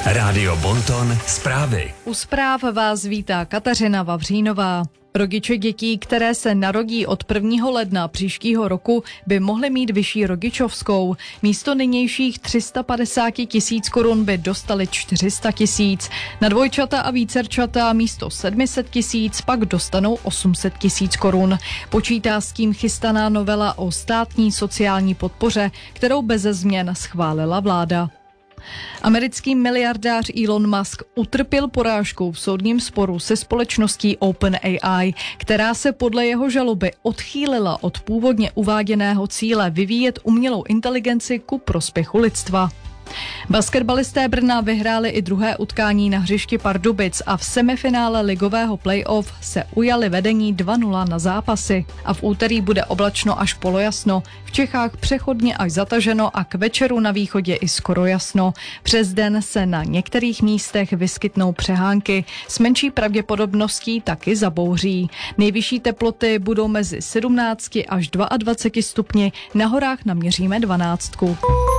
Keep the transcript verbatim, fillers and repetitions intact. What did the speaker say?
Rádio Bonton zprávy. U zpráv vás vítá Kateřina Vavřínová. Rodiče dětí, které se narodí od prvního ledna příštího roku, by mohly mít vyšší rodičovskou. Místo nynějších tři sta padesát tisíc korun by dostali čtyři sta tisíc. Na dvojčata a vícerčata místo sedm set tisíc pak dostanou osm set tisíc korun. Počítá s tím chystaná novela o státní sociální podpoře, kterou beze změn schválila vláda. Americký miliardář Elon Musk utrpěl porážku v soudním sporu se společností OpenAI, která se podle jeho žaloby odchýlila od původně uváděného cíle vyvíjet umělou inteligenci ku prospěchu lidstva. Basketbalisté Brna vyhráli i druhé utkání na hřišti Pardubic a v semifinále ligového playoff se ujali vedení dva nula na zápasy. A v úterý bude oblačno až polojasno, v Čechách přechodně až zataženo a k večeru na východě i skoro jasno. Přes den se na některých místech vyskytnou přehánky, s menší pravděpodobností taky zabouří. Nejvyšší teploty budou mezi sedmnácti až dvaceti dvěma stupni, na horách naměříme dvanáctku.